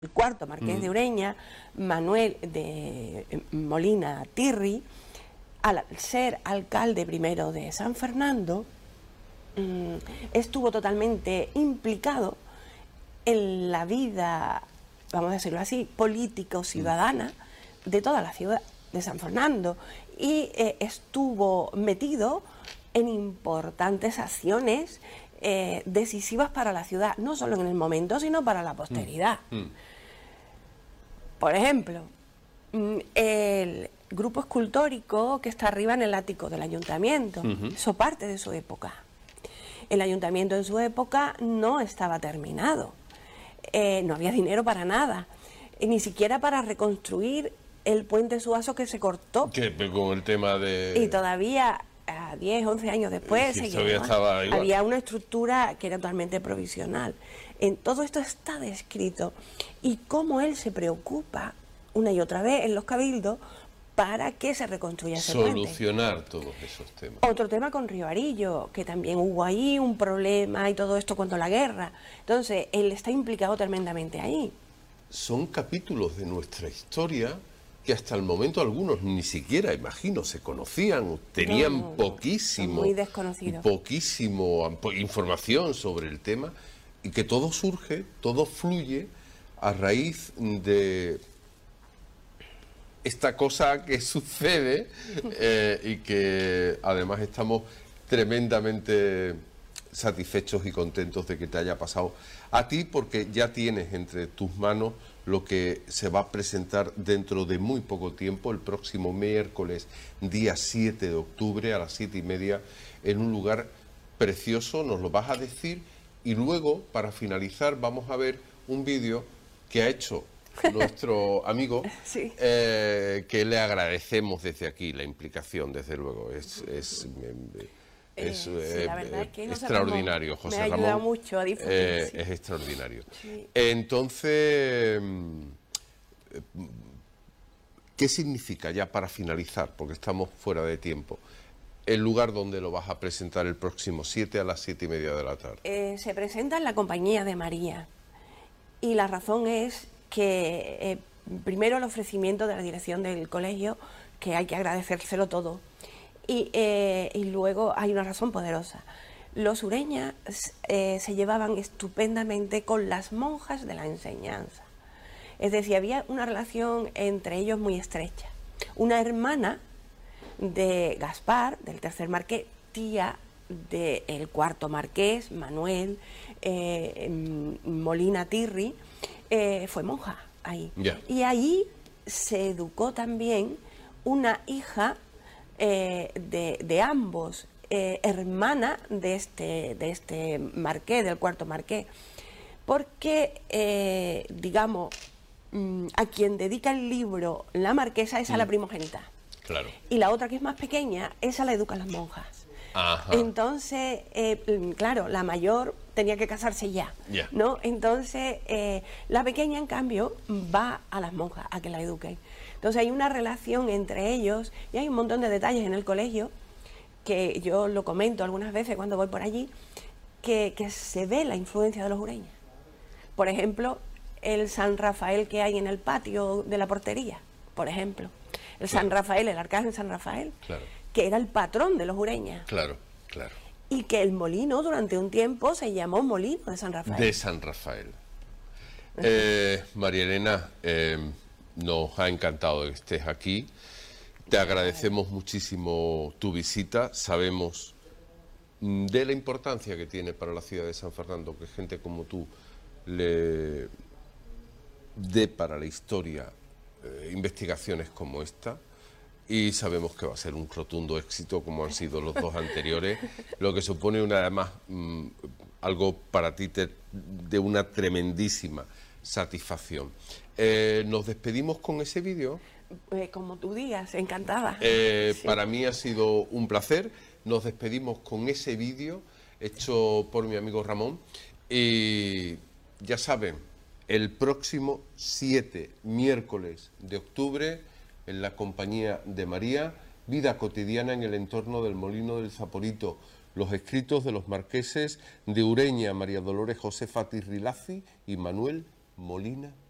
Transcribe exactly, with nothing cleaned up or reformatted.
el cuarto marqués mm. de Ureña, Manuel de Molina Tirri, al ser alcalde primero de San Fernando, mmm, estuvo totalmente implicado en la vida, vamos a decirlo así, político-ciudadana de toda la ciudad de San Fernando, y eh, estuvo metido en importantes acciones eh, decisivas para la ciudad, no solo en el momento, sino para la posteridad. Mm. Mm. Por ejemplo, el grupo escultórico que está arriba en el ático del ayuntamiento, uh-huh. eso parte de su época. El ayuntamiento en su época no estaba terminado, eh, no había dinero para nada, ni siquiera para reconstruir el puente Suazo que se cortó. Que con el tema de... Y todavía, a diez, once años después, sí, seguía, estaba igual. Había una estructura que era totalmente provisional. En todo esto está descrito, y cómo él se preocupa una y otra vez en los cabildos para que se reconstruya ese puente. Solucionar todos esos temas. Otro tema con Rioarillo, que también hubo ahí un problema y todo esto cuando la guerra. Entonces, él está implicado tremendamente ahí. Son capítulos de nuestra historia que hasta el momento algunos ni siquiera, imagino, se conocían, tenían no, poquísimo, muy desconocidos. poquísimo información sobre el tema, y que todo surge, todo fluye a raíz de esta cosa que sucede eh, y que además estamos tremendamente satisfechos y contentos de que te haya pasado a ti, porque ya tienes entre tus manos lo que se va a presentar dentro de muy poco tiempo, el próximo miércoles, día siete de octubre, a las siete y media, en un lugar precioso, nos lo vas a decir, y luego, para finalizar, vamos a ver un vídeo que ha hecho nuestro amigo, sí. eh, que le agradecemos desde aquí la implicación, desde luego, es... es Es, eh, sí, eh, es que no extraordinario, José me Ramón. Ayuda mucho a difundir, eh, sí. Es extraordinario. Sí. Entonces, ¿qué significa, ya para finalizar, porque estamos fuera de tiempo, el lugar donde lo vas a presentar el próximo siete a las siete y media de la tarde? Eh, se presenta en la Compañía de María, y la razón es que eh, primero el ofrecimiento de la dirección del colegio, que hay que agradecérselo todo. Y, eh, y luego hay una razón poderosa. Los Ureña eh, se llevaban estupendamente con las monjas de la enseñanza. Es decir, había una relación entre ellos muy estrecha. Una hermana de Gaspar, del tercer marqués, tía del cuarto marqués, Manuel eh, Molina Tirri, eh, fue monja ahí. Yeah. Y ahí se educó también una hija Eh, de, de ambos, eh, hermana de este, de este marqués, del cuarto marqués, porque, eh, digamos, mmm, a quien dedica el libro la marquesa es a la primogénita. Claro. Y la otra, que es más pequeña, esa la educan las monjas. Ajá. Entonces, eh, claro, la mayor tenía que casarse ya, yeah. ¿no? Entonces, eh, la pequeña, en cambio, va a las monjas a que la eduquen. Entonces hay una relación entre ellos, y hay un montón de detalles en el colegio, que yo lo comento algunas veces cuando voy por allí, que, que se ve la influencia de los Ureña. Por ejemplo, el San Rafael que hay en el patio de la portería, por ejemplo. El claro. San Rafael, el arcángel San Rafael, claro. que era el patrón de los Ureña. Claro, claro. Y que el molino durante un tiempo se llamó Molino de San Rafael. De San Rafael. Eh, María Elena, eh, nos ha encantado que estés aquí. Te agradecemos muchísimo tu visita. Sabemos de la importancia que tiene para la ciudad de San Fernando que gente como tú le dé para la historia eh, investigaciones como esta. Y sabemos que va a ser un rotundo éxito, como han sido los dos anteriores, lo que supone una, además mmm, algo para ti te, de una tremendísima satisfacción. Eh, nos despedimos con ese vídeo. Eh, como tú digas, encantada. Eh, sí. Para mí ha sido un placer. Nos despedimos con ese vídeo hecho por mi amigo Ramón. Y ya saben, el próximo siete, miércoles de octubre, en la Compañía de María, vida cotidiana en el entorno del Molino del Zaporito, los escritos de los marqueses de Ureña, María Dolores Josefa Tirri Lacy y Manuel Molina